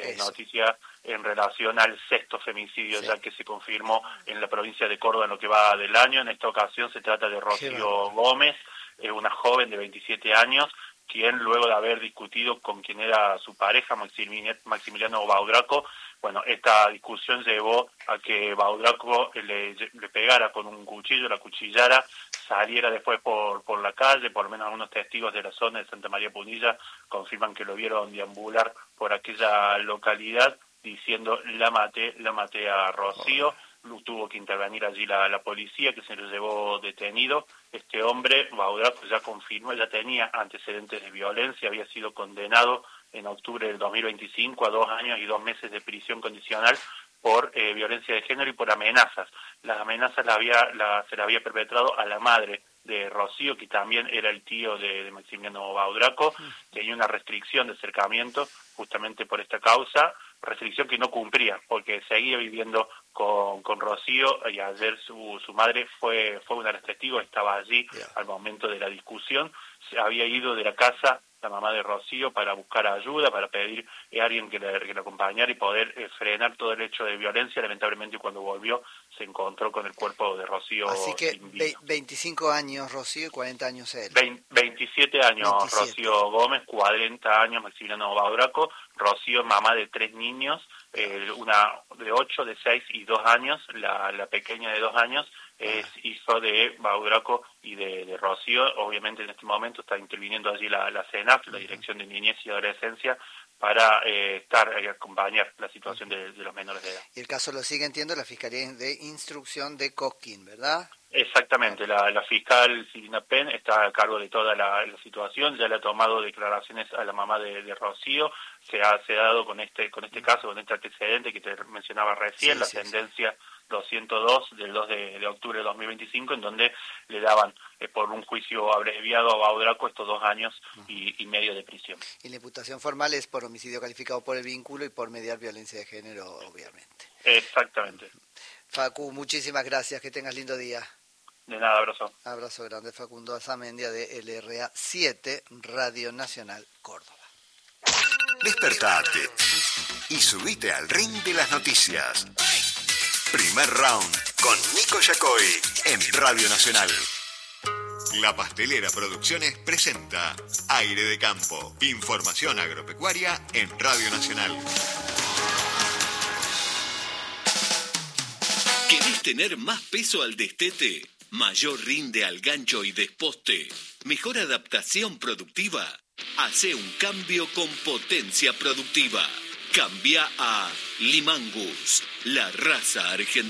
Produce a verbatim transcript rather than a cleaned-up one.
eh, noticia en relación al sexto femicidio, sí. ya que se confirmó en la provincia de Córdoba en lo que va del año. En esta ocasión se trata de Rocío Gómez, eh, una joven de veintisiete años, quien luego de haber discutido con quien era su pareja, Maximiliano Baudraco, bueno, esta discusión llevó a que Baudraco le, le pegara con un cuchillo, la cuchillara, saliera después por por la calle. Por lo menos algunos testigos de la zona de Santa María Punilla confirman que lo vieron deambular por aquella localidad diciendo la maté, la maté a Rocío. Oh. Tuvo que intervenir allí la, la policía, que se lo llevó detenido. Este hombre, Baudraco, ya confirmó, ya tenía antecedentes de violencia, había sido condenado en octubre del dos mil veinticinco a dos años y dos meses de prisión condicional por eh, violencia de género y por amenazas. Las amenazas la había, la, se las había perpetrado a la madre de Rocío, que también era el tío de, de Maximiliano Baudraco. Tenía una restricción de acercamiento justamente por esta causa, restricción que no cumplía, porque seguía viviendo con, con Rocío, y ayer su, su madre fue, fue una de las testigos, estaba allí yeah. al momento de la discusión. Se había ido de la casa la mamá de Rocío para buscar ayuda, para pedir a alguien que le, que le acompañara y poder eh, frenar todo el hecho de violencia. Lamentablemente, cuando volvió se encontró con el cuerpo de Rocío. Así que ve, veinticinco años Rocío y cuarenta años él. Ve, veintisiete años veintisiete. Rocío Gómez, cuarenta años Maximiliano Baudraco. Rocío, mamá de tres niños, eh, una de ocho, de seis y dos años, la, la pequeña de dos años, es hijo de Baudraco y de, de Rocío. Obviamente en este momento está interviniendo allí la, la CENAF, la Dirección de Niñez y Adolescencia, para eh, estar y acompañar la situación de, de los menores de edad. Y el caso lo sigue, entiendo, la Fiscalía de Instrucción de Cosquín, ¿verdad? Exactamente, la, la fiscal Silvina Penn está a cargo de toda la, la situación, ya le ha tomado declaraciones a la mamá de, de Rocío. Se ha, se ha dado con este con este caso, con este antecedente que te mencionaba recién, sí, la sí, sentencia sí. doscientos dos del dos de, de octubre de dos mil veinticinco, en donde le daban eh, por un juicio abreviado a Baudraco estos dos años uh-huh. y, y medio de prisión. Y la imputación formal es por homicidio calificado por el vínculo y por mediar violencia de género, obviamente. Exactamente. Facu, muchísimas gracias, que tengas lindo día. De nada, abrazo. Abrazo grande, Facundo Azamendia de L R A siete, Radio Nacional Córdoba. Despertate y subite al ring de las noticias. Primer round con Nico Yacoy en Radio Nacional. La Pastelera Producciones presenta Aire de Campo. Información agropecuaria en Radio Nacional. ¿Querés tener más peso al destete? ¿Mayor rinde al gancho y desposte? ¿Mejor adaptación productiva? Hace un cambio con potencia productiva. Cambia a Limangus, la raza argentina.